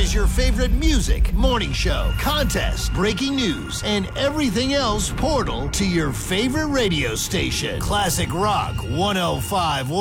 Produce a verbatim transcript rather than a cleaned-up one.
is your favorite music, morning show, contest, breaking news, and everything else portal to your favorite radio station. Classic Rock one oh five point one.